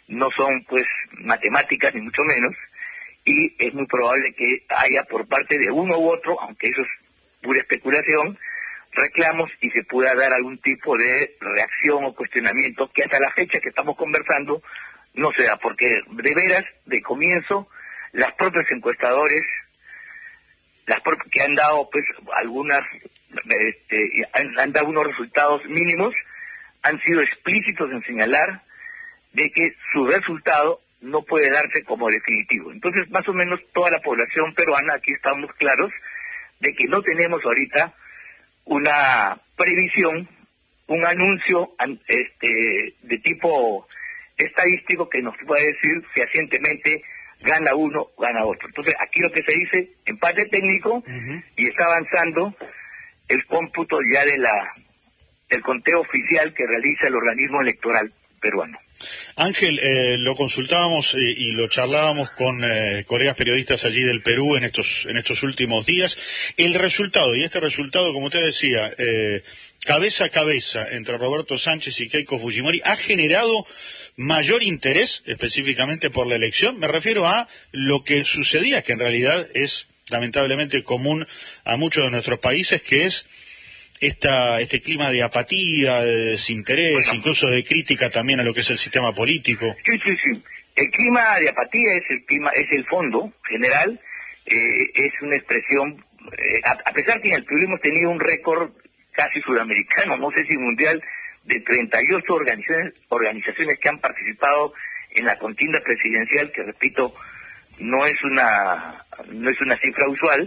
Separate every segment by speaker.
Speaker 1: no son pues matemáticas ni mucho menos, y es muy probable que haya por parte de uno u otro, aunque eso es pura especulación, reclamos y se pueda dar algún tipo de reacción o cuestionamiento que hasta la fecha que estamos conversando no se da, porque de veras, de comienzo, las propias encuestadores, que han dado pues algunas, han dado unos resultados mínimos, han sido explícitos en señalar de que su resultado no puede darse como definitivo. Entonces, más o menos toda la población peruana, aquí estamos claros, de que no tenemos ahorita una previsión, un anuncio de tipo estadístico que nos pueda decir fehacientemente gana uno, gana otro. Entonces, aquí lo que se dice, empate técnico, y está avanzando el cómputo ya del conteo oficial que realiza el organismo electoral peruano.
Speaker 2: Ángel, lo consultábamos y lo charlábamos con colegas periodistas allí del Perú en estos últimos días. El resultado, y este resultado, como usted decía, cabeza a cabeza entre Roberto Sánchez y Keiko Fujimori, ha generado mayor interés específicamente por la elección. Me refiero a lo que sucedía, que en realidad es lamentablemente común a muchos de nuestros países, que es este clima de apatía, de desinterés, incluso de crítica también a lo que es el sistema político.
Speaker 1: Sí. El clima de apatía es el fondo general, es una expresión, a pesar que en el Perú hemos tenido un récord casi sudamericano, no sé si mundial, de 38 organizaciones que han participado en la contienda presidencial, que repito, no es una cifra usual.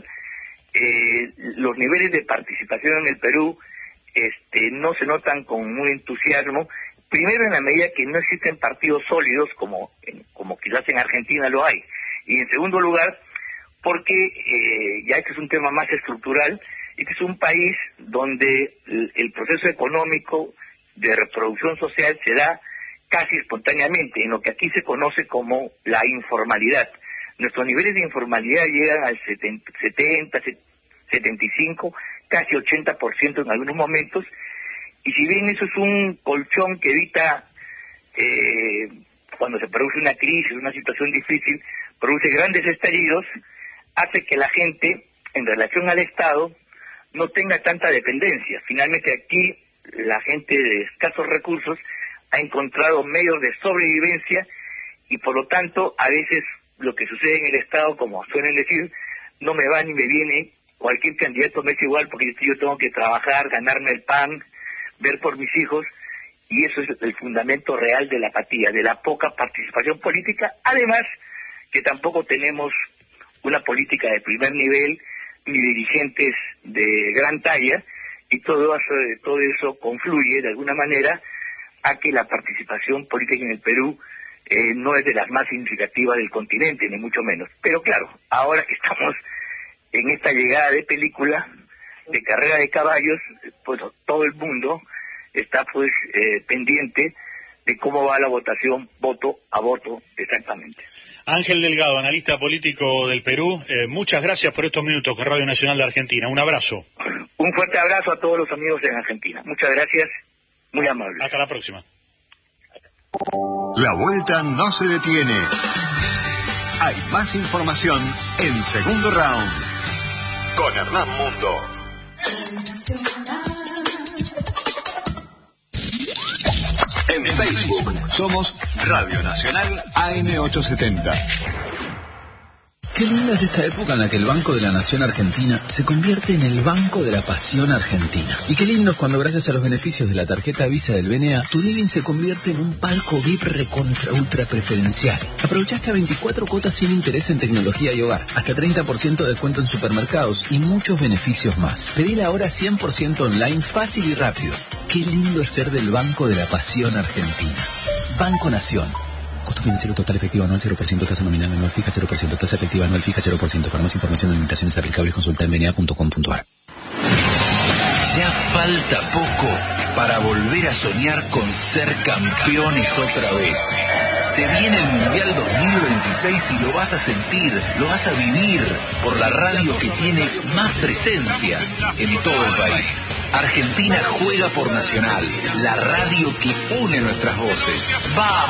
Speaker 1: Los niveles de participación en el Perú no se notan con un entusiasmo, primero en la medida que no existen partidos sólidos como quizás en Argentina lo hay, y en segundo lugar porque ya este es un tema más estructural. Este es un país donde el proceso económico de reproducción social se da casi espontáneamente, en lo que aquí se conoce como la informalidad. Nuestros niveles de informalidad llegan al 70, 75, casi 80% en algunos momentos, y si bien eso es un colchón que evita, cuando se produce una crisis, una situación difícil, produce grandes estallidos, hace que la gente, en relación al Estado, no tenga tanta dependencia. Finalmente aquí, la gente de escasos recursos ha encontrado medios de sobrevivencia, y por lo tanto, a veces lo que sucede en el Estado, como suelen decir, no me va ni me viene, cualquier candidato me es igual porque yo tengo que trabajar, ganarme el pan, ver por mis hijos, y eso es el fundamento real de la apatía, de la poca participación política. Además, que tampoco tenemos una política de primer nivel, ni dirigentes de gran talla, y todo eso confluye de alguna manera a que la participación política en el Perú no es de las más significativas del continente, ni mucho menos. Pero claro, ahora que estamos en esta llegada de película, de carrera de caballos, pues todo el mundo está pues pendiente de cómo va la votación voto a voto exactamente.
Speaker 2: Ángel Delgado, analista político del Perú, muchas gracias por estos minutos con Radio Nacional de Argentina. Un abrazo.
Speaker 1: Un fuerte abrazo a todos los amigos en Argentina. Muchas gracias, muy amable.
Speaker 2: Hasta la próxima.
Speaker 3: La vuelta no se detiene. Hay más información en Segundo Round con Hernán Mundo. En Facebook somos Radio Nacional AM870.
Speaker 4: Qué linda es esta época en la que el Banco de la Nación Argentina se convierte en el Banco de la Pasión Argentina. Y qué lindo es cuando, gracias a los beneficios de la tarjeta Visa del BNA, tu living se convierte en un palco VIP recontra ultra preferencial. Aprovechaste a 24 cuotas sin interés en tecnología y hogar, hasta 30% de descuento en supermercados y muchos beneficios más. Pedila ahora 100% online, fácil y rápido. Qué lindo es ser del Banco de la Pasión Argentina. Banco Nación. Costo financiero total efectivo anual 0%, tasa nominal anual fija 0%, tasa efectiva anual fija 0%. Para más información o limitaciones aplicables consulta en bna.com.ar.
Speaker 5: Ya falta poco para volver a soñar con ser campeones otra vez. Se viene el Mundial 2026 y lo vas a sentir, lo vas a vivir por la radio que tiene más presencia en todo el país. Argentina juega por Nacional, la radio que une nuestras voces. ¡Vamos!